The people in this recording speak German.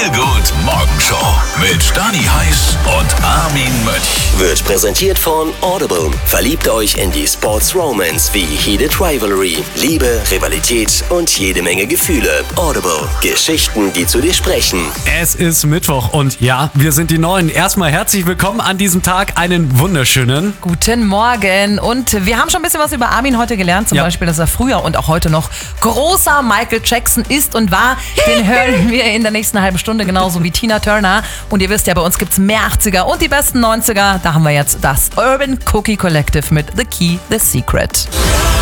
Feelgood Morgenshow mit Stani Heiß und Armin Mönch. Wird präsentiert von Audible. Verliebt euch in die Sports Romance wie Heated Rivalry, Liebe, Rivalität und jede Menge Gefühle. Audible. Geschichten, die zu dir sprechen. Es ist Mittwoch und ja, wir sind die Neuen. Erstmal herzlich willkommen an diesem Tag. Einen wunderschönen Guten Morgen. Und wir haben schon ein bisschen was über Armin heute gelernt. Zum Beispiel, dass er früher und auch heute noch großer Michael Jackson ist und war. Den hören wir in der nächsten halben Stunde, genauso wie Tina Turner. Und ihr wisst ja, bei uns gibt es mehr 80er und die besten 90er. Da haben wir jetzt das Urban Cookie Collective mit The Key, The Secret.